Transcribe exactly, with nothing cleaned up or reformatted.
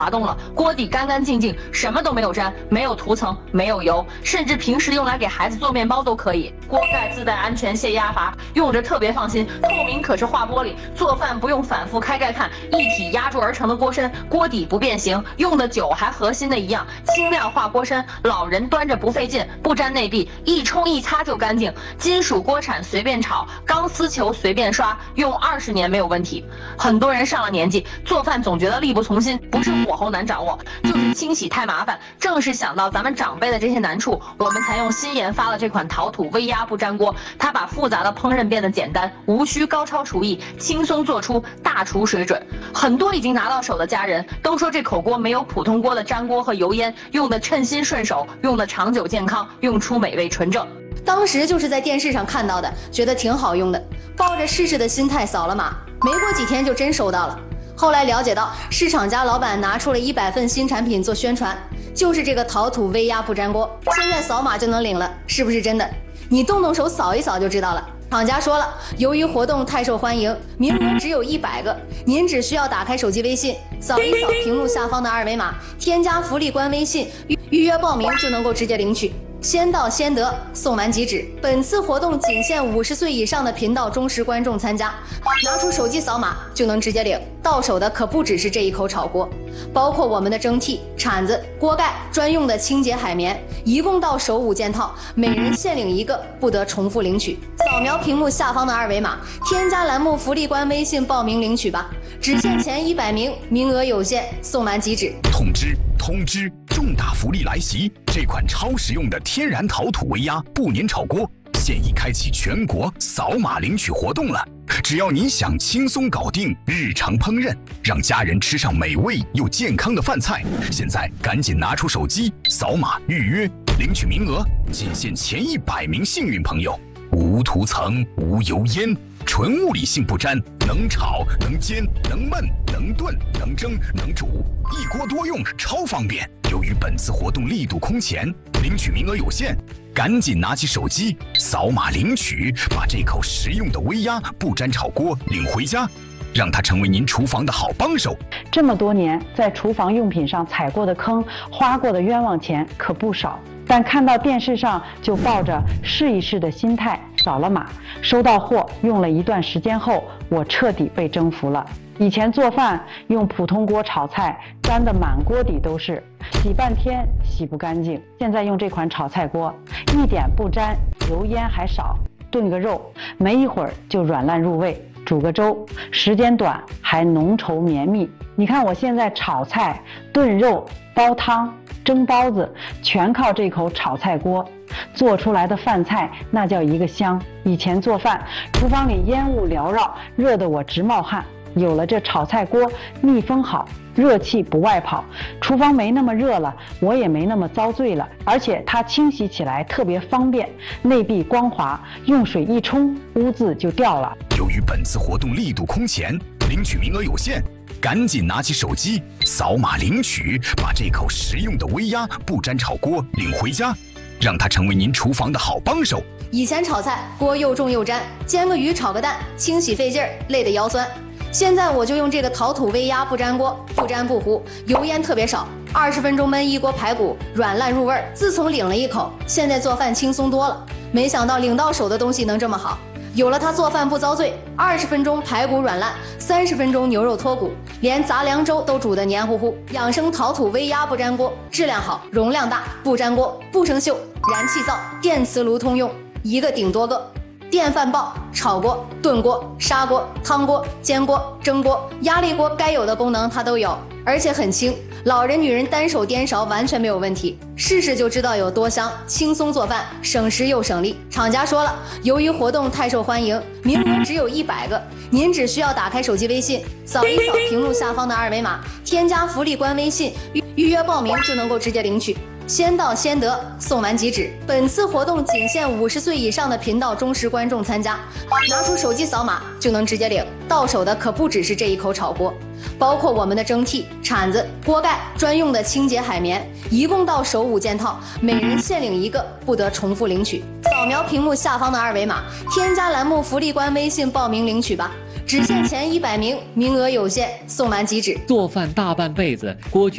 滑动了，锅底干干净净，什么都没有沾，没有涂层，没有油，甚至平时用来给孩子做面包都可以。锅盖自带安全泄压阀，用着特别放心。透明可视化玻璃，做饭不用反复开盖看，一体压铸而成的锅身，锅底不变形，用的久还和新的一样。轻量化锅身，老人端着不费劲，不沾内壁，一冲一擦就干净。金属锅铲随便炒，钢丝球随便刷，用二十年没有问题。很多人上了年纪，做饭总觉得力不从心，不是火候难掌握，就是清洗太麻烦。正是想到咱们长辈的这些难处，我们才用新研发了这款陶土微压不粘锅。它把复杂的烹饪变得简单，无需高超厨艺，轻松做出大厨水准。很多已经拿到手的家人都说，这口锅没有普通锅的粘锅和油烟，用的称心顺手，用的长久健康，用出美味纯正。 当时就是在电视上看到的，觉得挺好用的，抱着试试的心态扫了码，没过几天就真收到了。后来了解到，是厂家老板拿出了一百份新产品做宣传，就是这个陶土微压不粘锅，现在扫码就能领了，是不是真的？你动动手扫一扫就知道了。厂家说了，由于活动太受欢迎，名额只有一百个，您只需要打开手机微信，扫一扫屏幕下方的二维码，添加福利官微信，预预约报名就能够直接领取。先到先得，送满即止。本次活动仅限五十岁以上的频道忠实观众参加，拿出手机扫码就能直接领。到手的可不只是这一口炒锅，包括我们的蒸屉、铲子、锅盖、专用的清洁海绵，一共到手五件套，每人限领一个，不得重复领取。扫描屏幕下方的二维码，添加栏目福利官微信报名领取吧，只限前一百名，名额有限，送满即止。 通知通知！重大福利来袭！这款超实用的天然陶土微压不粘炒锅现已开启全国扫码领取活动了。只要你想轻松搞定日常烹饪，让家人吃上美味又健康的饭菜，现在赶紧拿出手机扫码预约领取名额，仅限前一百名幸运朋友。无涂层，无油烟，纯物理性不粘，能炒能煎能焖能炖能蒸能煮，一锅多用，超方便。由于本次活动力度空前，领取名额有限，赶紧拿起手机扫码领取，把这口实用的微压不粘炒锅领回家，让它成为您厨房的好帮手。 这么多年在厨房用品上踩过的坑，花过的冤枉钱可不少，但看到电视上就抱着试一试的心态扫了码，收到货用了一段时间后，我彻底被征服了。以前做饭用普通锅炒菜，粘得满锅底都是，洗半天洗不干净。现在用这款炒菜锅，一点不沾，油烟还少，炖个肉没一会儿就软烂入味，煮个粥时间短还浓稠绵密。你看我现在炒菜、炖肉、煲汤、蒸包子，全靠这口炒菜锅做出来的饭菜，那叫一个香。以前做饭厨房里烟雾缭绕，热得我直冒汗，有了这炒菜锅，密封好，热气不外跑，厨房没那么热了，我也没那么遭罪了。而且它清洗起来特别方便，内壁光滑，用水一冲，污渍就掉了。 由于本次活动力度空前，领取名额有限，赶紧拿起手机扫码领取，把这口实用的微压不粘炒锅领回家，让它成为您厨房的好帮手。 以前炒菜锅又重又粘，煎个鱼炒个蛋，清洗费劲儿，累得腰酸。现在我就用这个陶土微压不粘锅，不粘不糊，油烟特别少，二十分钟焖一锅排骨，软烂入味儿。自从领了一口，现在做饭轻松多了。没想到领到手的东西能这么好，有了它做饭不遭罪，二十分钟排骨软烂，三十分钟牛肉脱骨，连杂粮粥都煮得黏糊糊。养生陶土微压不粘锅，质量好，容量大，不粘锅，不生锈，燃气灶、电磁炉通用，一个顶多个。电饭煲、炒锅、炖锅、砂锅、汤锅、煎锅、蒸锅、压力锅，该有的功能它都有，而且很轻，老人女人单手颠勺完全没有问题。试试就知道有多香，轻松做饭，省时又省力。厂家说了，由于活动太受欢迎，名额只有一百个，您只需要打开手机微信，扫一扫屏幕下方的二维码，添加福利官微信，预预约报名就能够直接领取。先到先得，送满即止。本次活动仅限五十岁以上的频道忠实观众参加，拿出手机扫码就能直接领。到手的可不只是这一口炒锅，包括我们的蒸屉、铲子、锅盖、专用的清洁海绵，一共到手五件套，每人限领一个，不得重复领取。扫描屏幕下方的二维码，添加栏目福利官微信报名领取吧，只限前一百名，名额有限，送满即止。 做饭大半辈子，锅具